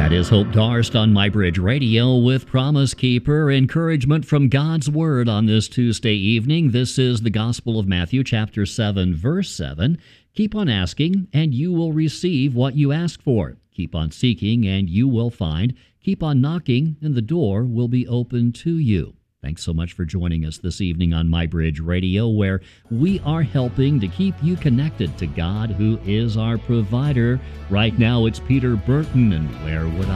That is Hope Darst on MyBridge Radio with Promise Keeper, encouragement from God's Word on this Tuesday evening. This is the Gospel of Matthew, chapter 7, verse 7. Keep on asking, and you will receive what you ask for. Keep on seeking, and you will find. Keep on knocking, and the door will be open to you. Thanks so much for joining us this evening on MyBridge Radio, where we are helping to keep you connected to God, who is our provider. Right now, it's Peter Burton, and Where Would